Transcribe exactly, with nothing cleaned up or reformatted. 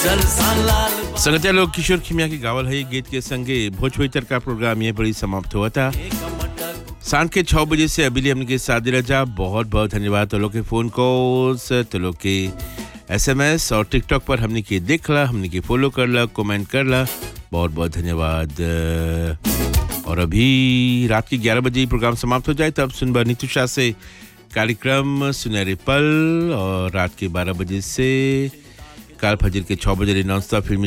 संगत लोग किशोर खिमिया की गावल है गीत के संगे भोजपुरी तड़का प्रोग्राम ये बड़ी समाप्त हुआ था सांझ के छह बजे से अभी हमने के साथ रजा बहुत बहुत धन्यवाद तो लोग के फोन कॉल्स तो लोग के एसएमएस और टिकटॉक पर हमने के देख ला हमने के फॉलो कर ला कमेंट कर ला बहुत बहुत धन्यवाद और अभी रात के ग्यारह बजे प्रोग्राम समाप्त हो जाए तब सुनबा नीतू शाह से कार्यक्रम सुनहरे पल और रात के बारह बजे से काल फजर के छह बजे नॉन स्टॉप फिल्मी